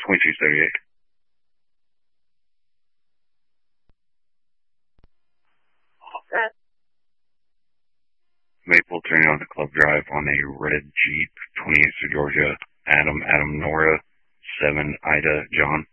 2238. Maple turning on the Club Drive on a red Jeep, 28th of Georgia. Adam, Nora, 7, Ida, John.